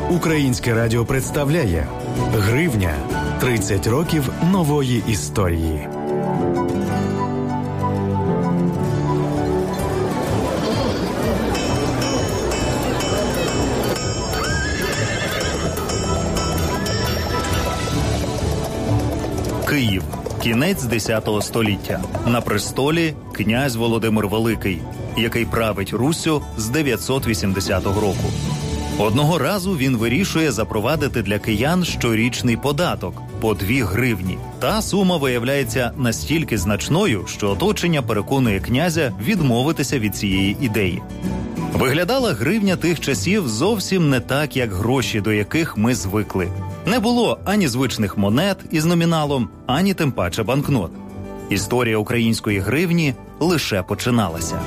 Українське радіо представляє «Гривня. 30 років нової історії». Київ. Кінець X століття. На престолі князь Володимир Великий, який править Руссю з 980 року. Одного разу він вирішує запровадити для киян щорічний податок – по 2 гривні. Та сума виявляється настільки значною, що оточення переконує князя відмовитися від цієї ідеї. Виглядала гривня тих часів зовсім не так, як гроші, до яких ми звикли. Не було ані звичних монет із номіналом, ані тим паче банкнот. Історія української гривні лише починалася.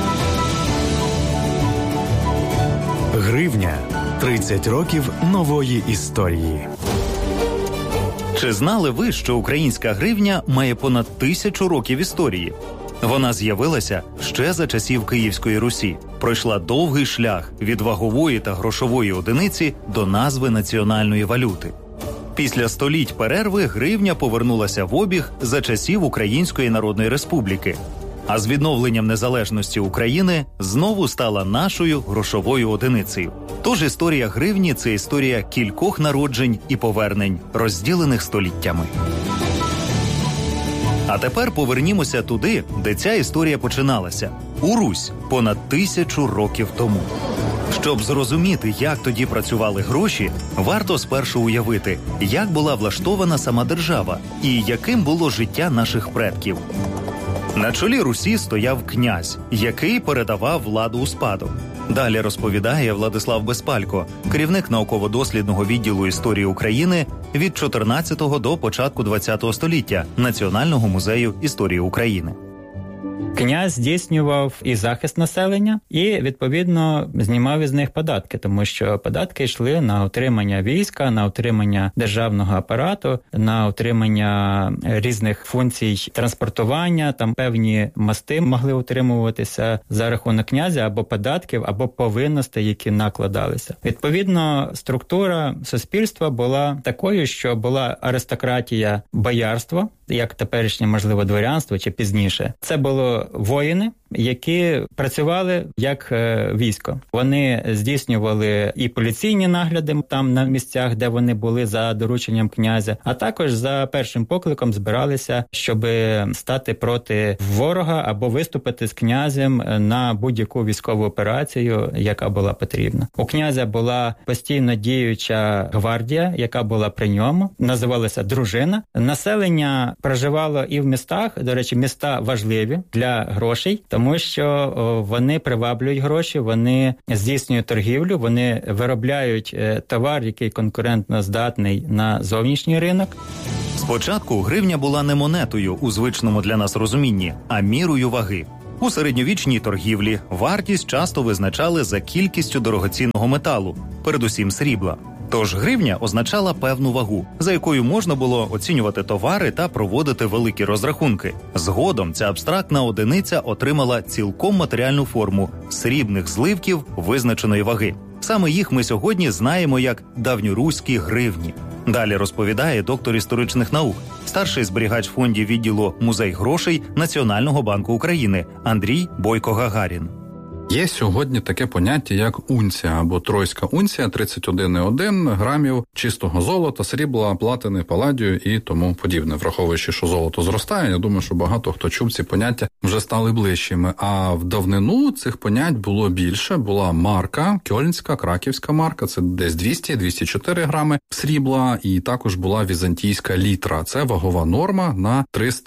Гривня. 30 років нової історії. Чи знали ви, що українська гривня має понад 1000 років історії? Вона з'явилася ще за часів Київської Русі. Пройшла довгий шлях від вагової та грошової одиниці до назви національної валюти. Після століть перерви гривня повернулася в обіг за часів Української Народної Республіки. А з відновленням незалежності України знову стала нашою грошовою одиницею. Тож історія гривні – це історія кількох народжень і повернень, розділених століттями. А тепер повернімося туди, де ця історія починалася – у Русь, понад 1000 років тому. Щоб зрозуміти, як тоді працювали гроші, варто спершу уявити, як була влаштована сама держава і яким було життя наших предків. На чолі Русі стояв князь, який передавав владу у спадок. Далі розповідає Владислав Безпалько, керівник науково-дослідного відділу історії України від 14-го до початку 20-го століття Національного музею історії України. Князь здійснював і захист населення, і, відповідно, знімав із них податки, тому що податки йшли на утримання війська, на утримання державного апарату, на утримання різних функцій транспортування, там певні мости могли утримуватися за рахунок князя або податків, або повинностей, які накладалися. Відповідно, структура суспільства була такою, що була аристократія, боярство, як теперішнє, можливо, дворянство чи пізніше. Це було воїни, які працювали як військо. Вони здійснювали і поліційні нагляди там на місцях, де вони були за дорученням князя, а також за першим покликом збиралися, щоб стати проти ворога або виступити з князем на будь-яку військову операцію, яка була потрібна. У князя була постійно діюча гвардія, яка була при ньому, називалася дружина. Населення проживало і в містах, до речі, міста важливі для грошей, тому що вони приваблюють гроші, вони здійснюють торгівлю, вони виробляють товар, який конкурентно здатний на зовнішній ринок. Спочатку гривня була не монетою у звичному для нас розумінні, а мірою ваги. У середньовічній торгівлі вартість часто визначали за кількістю дорогоцінного металу, передусім срібла. Тож гривня означала певну вагу, за якою можна було оцінювати товари та проводити великі розрахунки. Згодом ця абстрактна одиниця отримала цілком матеріальну форму – срібних зливків визначеної ваги. Саме їх ми сьогодні знаємо як давньоруські гривні. Далі розповідає доктор історичних наук, старший зберігач фондів відділу «Музей грошей» Національного банку України Андрій Бойко-Гагарін. Є сьогодні таке поняття, як унція або тройська унція, 31,1 грамів чистого золота, срібла, платини, паладію і тому подібне. Враховуючи, що золото зростає, я думаю, що багато хто чув ці поняття вже стали ближчими. А в давнину цих понять було більше. Була марка, кьольнська, краківська марка, це десь 200-204 грами срібла, і також була візантійська літра. Це вагова норма на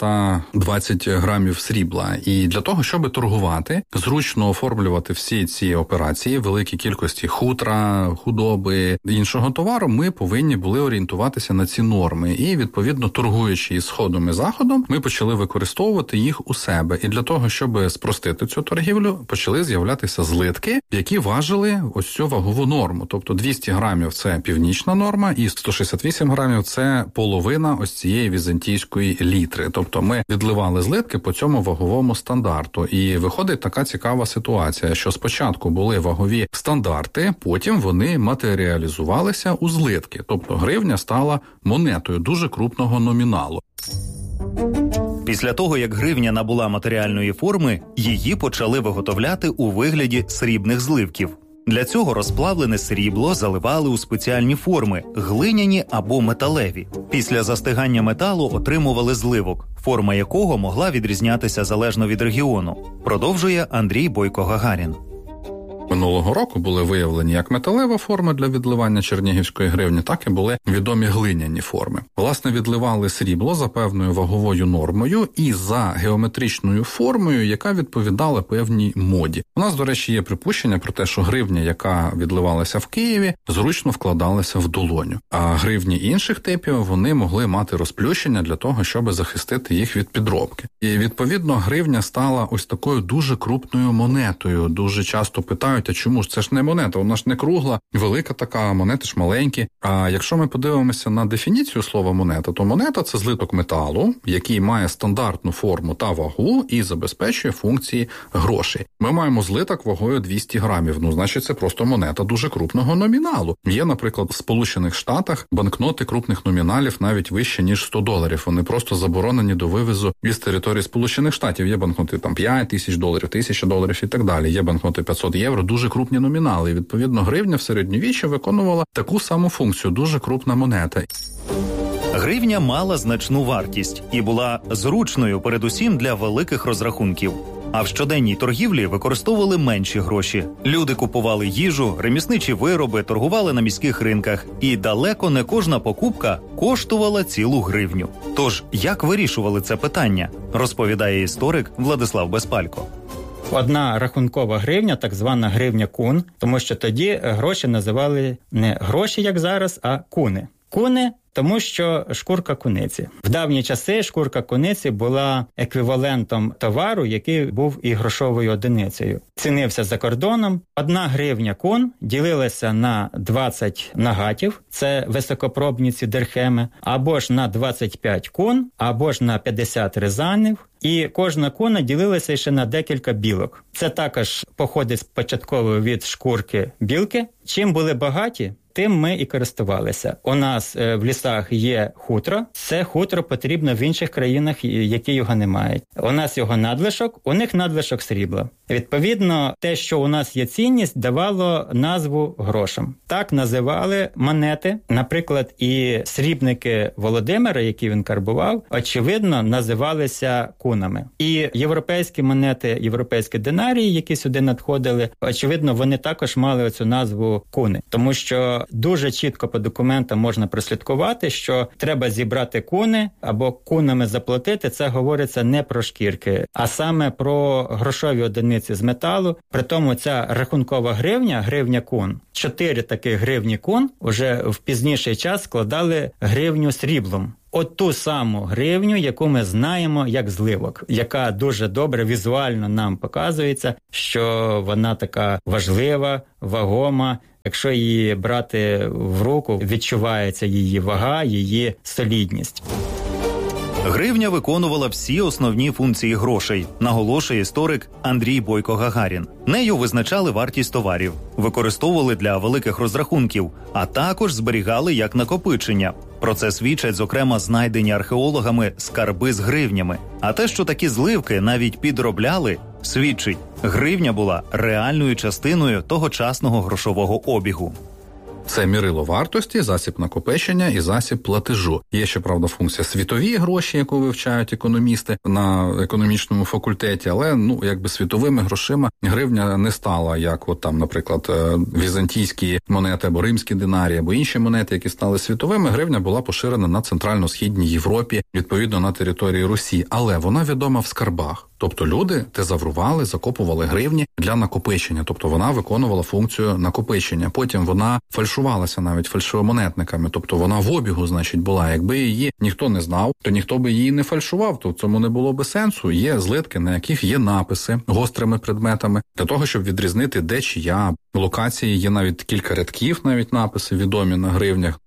320 грамів срібла. І для того, щоб торгувати, зручно оформлювати всі ці операції, великі кількості хутра, худоби, іншого товару, ми повинні були орієнтуватися на ці норми. І, відповідно, торгуючи із Сходом і Заходом, ми почали використовувати їх у себе. І для того, щоб спростити цю торгівлю, почали з'являтися злитки, які важили ось цю вагову норму. Тобто 200 грамів – це північна норма, і 168 грамів – це половина ось цієї візантійської літри. Тобто ми відливали злитки по цьому ваговому стандарту. І виходить така цікава ситуація. виявляється, що спочатку були вагові стандарти, потім вони матеріалізувалися у злитки. Тобто гривня стала монетою дуже крупного номіналу. Після того, як гривня набула матеріальної форми, її почали виготовляти у вигляді срібних зливків. Для цього розплавлене срібло заливали у спеціальні форми – глиняні або металеві. Після застигання металу отримували зливок, форма якого могла відрізнятися залежно від регіону. Продовжує Андрій Бойко-Гагарін. Минулого року були виявлені як металева форма для відливання чернігівської гривні, так і були відомі глиняні форми. Власне, відливали срібло за певною ваговою нормою і за геометричною формою, яка відповідала певній моді. У нас, до речі, є припущення про те, що гривня, яка відливалася в Києві, зручно вкладалася в долоню. А гривні інших типів, вони могли мати розплющення для того, щоб захистити їх від підробки. І, відповідно, гривня стала ось такою дуже крупною монетою. Дуже часто питають, а чому ж це ж не монета, вона ж не кругла, велика така, монети ж маленькі. А якщо ми подивимося на дефініцію слова монета, то монета – це злиток металу, який має стандартну форму та вагу і забезпечує функції грошей. Ми маємо злиток вагою 200 грамів, значить це просто монета дуже крупного номіналу. Є, наприклад, в Сполучених Штатах банкноти крупних номіналів навіть вище, ніж $100. Вони просто заборонені до вивезу із території Сполучених Штатів. Є банкноти там $5,000, $1,000 і так далі. Є банкноти 500 євро, дуже крупні номінали. І, відповідно, гривня в середньовіччі виконувала таку саму функцію, дуже крупна монета. Гривня мала значну вартість і була зручною передусім для великих розрахунків. А в щоденній торгівлі використовували менші гроші. Люди купували їжу, ремісничі вироби, торгували на міських ринках. І далеко не кожна покупка коштувала цілу гривню. Тож, як вирішували це питання, розповідає історик Владислав Безпалько. Одна рахункова гривня, так звана гривня кун, тому що тоді гроші називали не гроші, як зараз, а куни. Куни, тому що шкурка куниці. В давні часи шкурка куниці була еквівалентом товару, який був і грошовою одиницею. Цінився за кордоном. 1 гривня кун ділилася на 20 нагатів, це високопробні дирхеми, або ж на 25 кун, або ж на 50 рязанів. І кожна куна ділилася ще на декілька білок. Це також походить спочатково від шкурки білки. Чим були багаті, тим ми і користувалися. У нас в лісах є хутро. Це хутро потрібно в інших країнах, які його не мають. У нас його надлишок, у них надлишок срібла. Відповідно, те, що у нас є цінність, давало назву грошам. Так називали монети. Наприклад, і срібники Володимира, які він карбував, очевидно, називалися кунами. І європейські монети, європейські динарії, які сюди надходили, очевидно, вони також мали оцю назву куни. Тому що дуже чітко по документам можна прослідкувати, що треба зібрати куни або кунами заплатити. Це говориться не про шкірки, а саме про грошові одиниці з металу. Притому ця рахункова гривня, гривня кун, 4 таких гривні кун уже в пізніший час складали гривню сріблом. От ту саму гривню, яку ми знаємо як зливок, яка дуже добре візуально нам показується, що вона така важлива, вагома. Якщо її брати в руку, відчувається її вага, її солідність. Гривня виконувала всі основні функції грошей, наголошує історик Андрій Бойко-Гагарін. Нею визначали вартість товарів, використовували для великих розрахунків, а також зберігали як накопичення. Про це свідчать, зокрема, знайдені археологами скарби з гривнями. А те, що такі зливки навіть підробляли, свідчить, гривня була реальною частиною тогочасного грошового обігу. Це мірило вартості, засіб накопичення і засіб платежу. Є, щоправда, функція світові гроші, яку вивчають економісти на економічному факультеті, але, світовими грошима гривня не стала, як наприклад, візантійські монети або римські динарії, або інші монети, які стали світовими. Гривня була поширена на Центрально-Східній Європі, відповідно на території Русі, але вона відома в скарбах. Тобто люди тезаврували, закопували гривні для накопичення, тобто вона виконувала функцію накопичення. Потім вона фальшувалася навіть фальшивомонетниками, тобто вона в обігу, була. Якби її ніхто не знав, то ніхто би її не фальшував, то в цьому не було би сенсу. Є злитки, на яких є написи гострими предметами, для того, щоб відрізнити, де чия. В локації є навіть кілька рядків, навіть написи відомі на гривнях.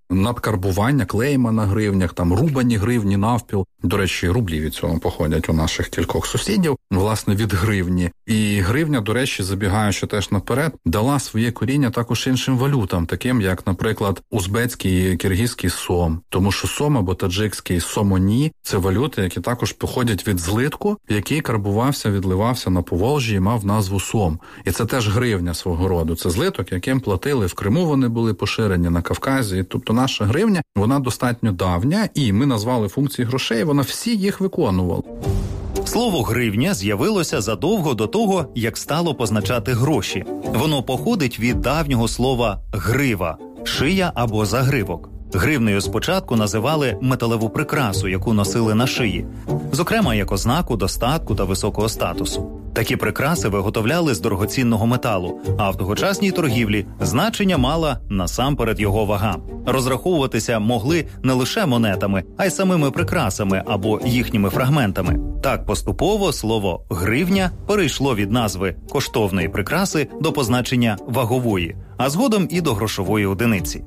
надкарбування, клейма на гривнях, там рубані гривні навпіл. До речі, рублі від цього походять у наших кількох сусідів, власне, від гривні. І гривня, до речі, забігаючи теж наперед, дала своє коріння також іншим валютам, таким як, наприклад, узбецький і киргизький сом. Тому що сом або таджикський сомоні – це валюти, які також походять від злитку, який карбувався, відливався на Поволжі і мав назву сом. І це теж гривня свого роду. Це злиток, яким платили в Криму, вони були поширені, на Кавказі. Тобто наша гривня, вона достатньо давня, і ми назвали функції грошей, вона всі їх виконувала. Слово «гривня» з'явилося задовго до того, як стало позначати гроші. Воно походить від давнього слова «грива» – шия або загривок. Гривнею спочатку називали металеву прикрасу, яку носили на шиї, зокрема як ознаку достатку та високого статусу. Такі прикраси виготовляли з дорогоцінного металу, а в тогочасній торгівлі значення мала насамперед його вага. Розраховуватися могли не лише монетами, а й самими прикрасами або їхніми фрагментами. Так поступово слово «гривня» перейшло від назви коштовної прикраси до позначення вагової, а згодом і до грошової одиниці.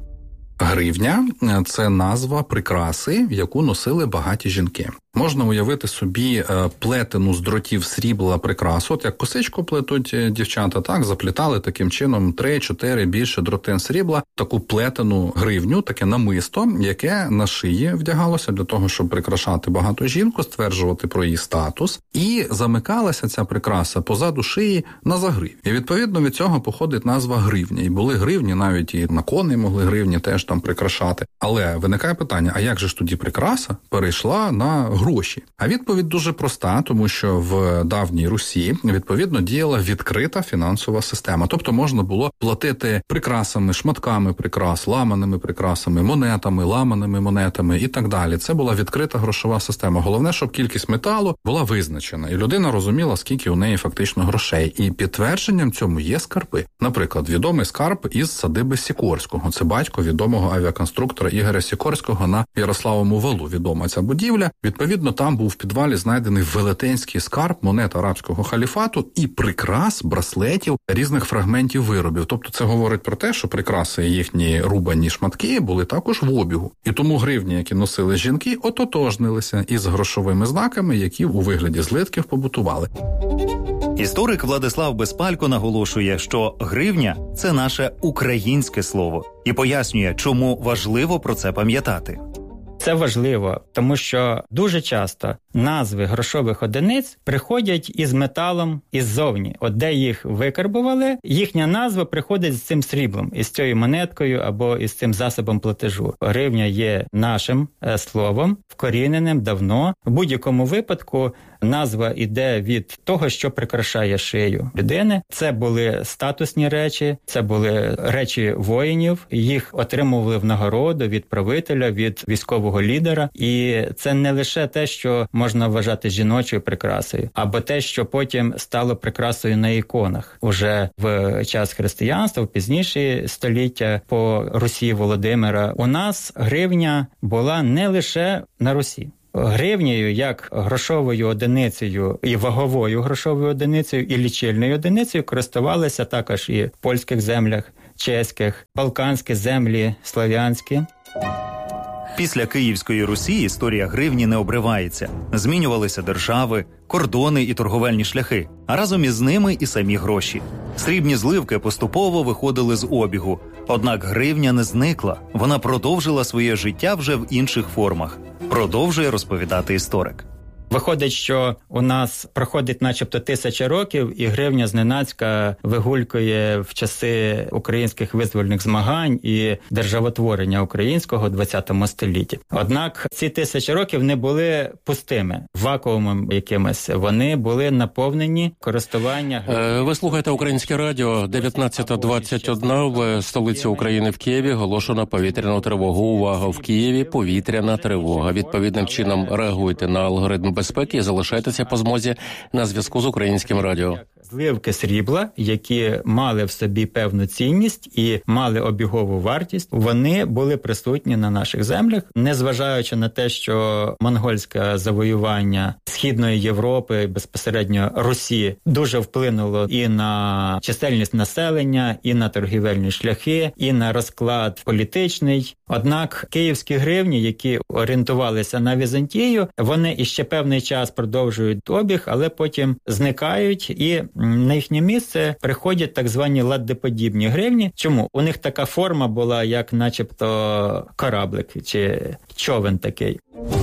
Гривня – це назва прикраси, яку носили багаті жінки. Можна уявити собі плетену з дротів срібла прикрасу, от як косичку плетуть дівчата, так, заплітали таким чином 3-4 більше дротин срібла, таку плетену гривню, таке намисто, яке на шиї вдягалося для того, щоб прикрашати багату жінку, стверджувати про її статус, і замикалася ця прикраса позаду шиї на загриві. І відповідно від цього походить назва гривня. І були гривні, навіть і на коней могли гривні теж там прикрашати. Але виникає питання, а як же ж тоді прикраса перейшла на гроші? А відповідь дуже проста, тому що в давній Русі, відповідно, діяла відкрита фінансова система. Тобто можна було платити прикрасами, шматками прикрас, ламаними прикрасами, монетами, ламаними монетами і так далі. Це була відкрита грошова система. Головне, щоб кількість металу була визначена, і людина розуміла, скільки у неї фактично грошей. І підтвердженням цьому є скарби. Наприклад, відомий скарб із садиби Сікорського. Це батько відомого авіаконструктора Ігоря Сікорського на Ярославому Валу. Відома ця будівля. Відповідно, там був в підвалі знайдений велетенський скарб монет арабського халіфату і прикрас, браслетів, різних фрагментів виробів. Тобто це говорить про те, що прикраси і їхні рубані шматки були також в обігу. І тому гривні, які носили жінки, ототожнилися із грошовими знаками, які у вигляді злитків побутували. Історик Владислав Безпалько наголошує, що гривня – це наше українське слово і пояснює, чому важливо про це пам'ятати. Це важливо, тому що дуже часто назви грошових одиниць приходять із металом іззовні. От де їх викарбували, їхня назва приходить з цим сріблом, із цією монеткою або із цим засобом платежу. Гривня є нашим словом, вкоріненим давно. В будь-якому випадку назва іде від того, що прикрашає шию людини. Це були статусні речі, це були речі воїнів, їх отримували в нагороду від правителя, від військового лідера. І це не лише те, що можна вважати жіночою прикрасою, або те, що потім стало прикрасою на іконах. Уже в час християнства, в пізніші століття по Русі Володимира, у нас гривня була не лише на Русі. Гривнею як грошовою одиницею і ваговою грошовою одиницею і лічильною одиницею користувалися також і в польських землях, чеських, балканські землі, слов'янські. Після Київської Русі історія гривні не обривається. Змінювалися держави, кордони і торговельні шляхи, а разом із ними і самі гроші. Срібні зливки поступово виходили з обігу. Однак гривня не зникла, вона продовжила своє життя вже в інших формах. Продовжує розповідати історик. Виходить, що у нас проходить начебто 1000 років, і гривня зненацька вигулькує в часи українських визвольних змагань і державотворення українського в ХХ столітті. Однак ці 1000 років не були пустими, вакуумом якимось. Вони були наповнені користування гривнею. Ви слухаєте Українське радіо. 19:21 в столиці України в Києві оголошено повітряну тривогу. Увага, в Києві повітряна тривога. Відповідним чином реагуйте на алгоритм безпеки і залишайтеся по змозі на зв'язку з Українським радіо. зливки срібла, які мали в собі певну цінність і мали обігову вартість, вони були присутні на наших землях, незважаючи на те, що монгольське завоювання Східної Європи, безпосередньо Русі, дуже вплинуло і на чисельність населення, і на торгівельні шляхи, і на розклад політичний. Однак київські гривні, які орієнтувалися на Візантію, вони іще певний час продовжують обіг, але потім зникають, і на їхнє місце приходять так звані ладдеподібні гривні. Чому? У них така форма була, як начебто кораблик чи човен такий.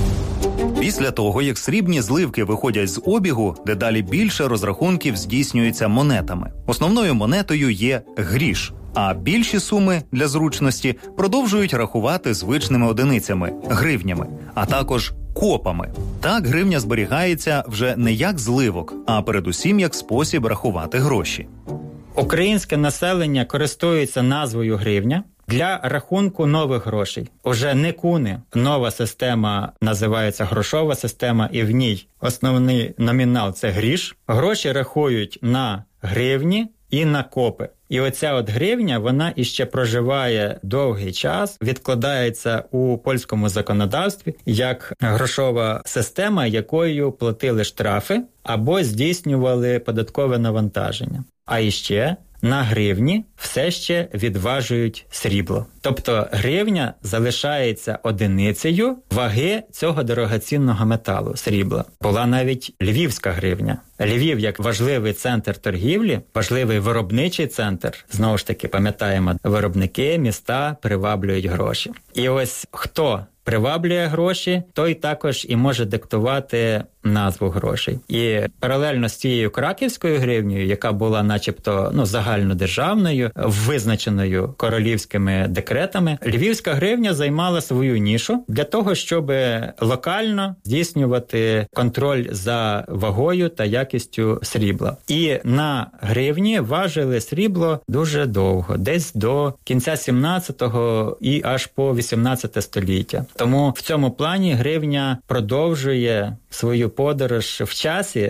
Після того, як срібні зливки виходять з обігу, дедалі більше розрахунків здійснюється монетами. Основною монетою є гріш, а більші суми для зручності продовжують рахувати звичними одиницями – гривнями, а також копами. Так гривня зберігається вже не як зливок, а передусім як спосіб рахувати гроші. Українське населення користується назвою гривня для рахунку нових грошей. Уже не куни. Нова система називається грошова система, і в ній основний номінал – це гріш. Гроші рахують на гривні і на копи. І оця от гривня, вона іще проживає довгий час, відкладається у польському законодавстві як грошова система, якою платили штрафи або здійснювали податкове навантаження. А іще на гривні все ще відважують срібло. Тобто гривня залишається одиницею ваги цього дорогоцінного металу, срібла. Була навіть львівська гривня. Львів як важливий центр торгівлі, важливий виробничий центр. Знову ж таки, пам'ятаємо, виробники, міста приваблюють гроші. І ось хто приваблює гроші, той також і може диктувати назву грошей. І паралельно з цією краківською гривнею, яка була начебто загальнодержавною, визначеною королівськими декретами, львівська гривня займала свою нішу для того, щоб локально здійснювати контроль за вагою та якістю срібла. І на гривні важили срібло дуже довго, десь до кінця 17-го і аж по 18 століття. Тому в цьому плані гривня продовжує свою подорож в часі.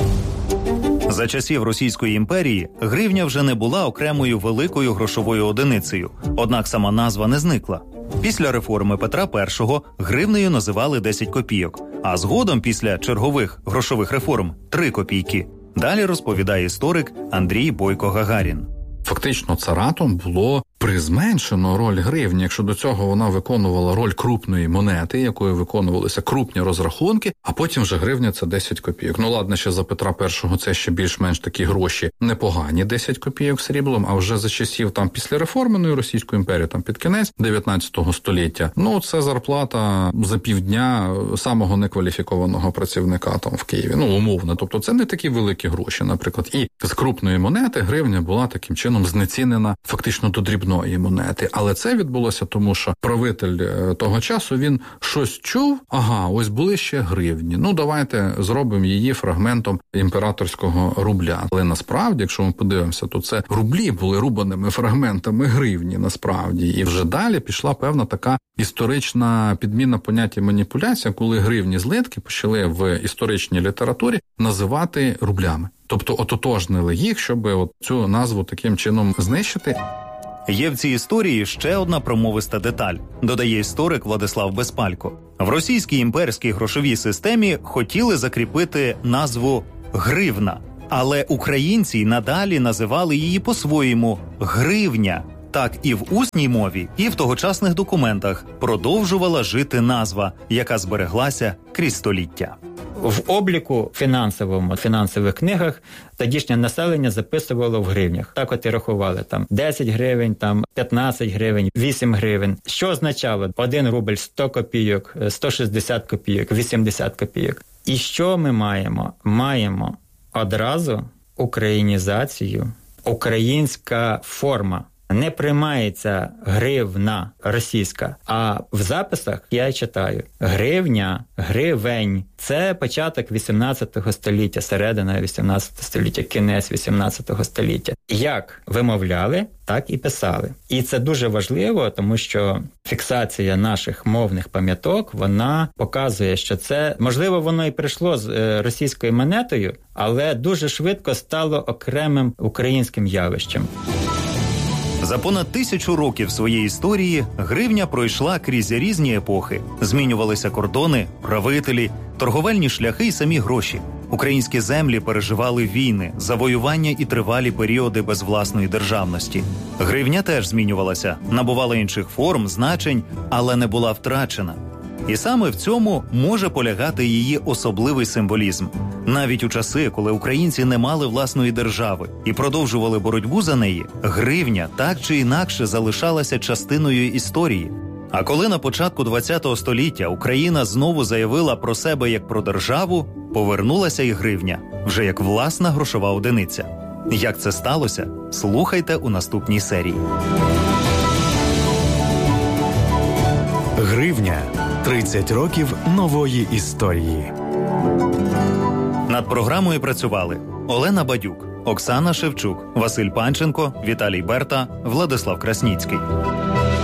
За часів Російської імперії гривня вже не була окремою великою грошовою одиницею, однак сама назва не зникла. Після реформи Петра І гривнею називали 10 копійок, а згодом після чергових грошових реформ – 3 копійки. Далі розповідає історик Андрій Бойко-Гагарін. Фактично царатом було призменшено роль гривні, якщо до цього вона виконувала роль крупної монети, якою виконувалися крупні розрахунки, а потім вже гривня – це 10 копійок. Ну ладно, ще за Петра І це ще більш-менш такі гроші непогані, 10 копійок сріблом, а вже за часів там після реформеної Російської імперії, там під кінець 19 століття, це зарплата за півдня самого некваліфікованого працівника там в Києві, умовно. Тобто це не такі великі гроші, наприклад. І з крупної монети гривня була таким чином знецінена фактично до дрібної монети. Але це відбулося тому, що правитель того часу, він щось чув, ось були ще гривні. Давайте зробимо її фрагментом імператорського рубля. Але насправді, якщо ми подивимося, то це рублі були рубаними фрагментами гривні насправді. І вже далі пішла певна така історична підміна поняття маніпуляція, коли гривні злитки почали в історичній літературі називати рублями. Тобто ототожнили їх, щоб цю назву таким чином знищити. Є в цій історії ще одна промовиста деталь, додає історик Владислав Безпалько. В російській імперській грошовій системі хотіли закріпити назву «гривна», але українці й надалі називали її по-своєму «гривня». Так і в усній мові, і в тогочасних документах продовжувала жити назва, яка збереглася крізь століття. В обліку фінансових книгах тодішнє населення записувало в гривнях. Так от і рахували, 10 гривень, 15 гривень, 8 гривень. Що означало 1 рубль 100 копійок, 160 копійок, 80 копійок. І що ми маємо? Маємо одразу українізацію, українська форма не приймається гривна російська, а в записах я читаю гривня, гривень. Це початок 18 століття, середина 18 століття, кінець 18 століття. Як вимовляли, так і писали. І це дуже важливо, тому що фіксація наших мовних пам'яток, вона показує, що це, можливо, воно і прийшло з російською монетою, але дуже швидко стало окремим українським явищем. За понад 1000 років своєї історії гривня пройшла крізь різні епохи. Змінювалися кордони, правителі, торговельні шляхи і самі гроші. Українські землі переживали війни, завоювання і тривалі періоди без власної державності. Гривня теж змінювалася, набувала інших форм, значень, але не була втрачена. І саме в цьому може полягати її особливий символізм. Навіть у часи, коли українці не мали власної держави і продовжували боротьбу за неї, гривня так чи інакше залишалася частиною історії. А коли на початку ХХ століття Україна знову заявила про себе як про державу, повернулася і гривня, вже як власна грошова одиниця. Як це сталося? Слухайте у наступній серії. Гривня. 30 років нової історії. Над програмою працювали Олена Бадюк, Оксана Шевчук, Василь Панченко, Віталій Берта, Владислав Красніцький.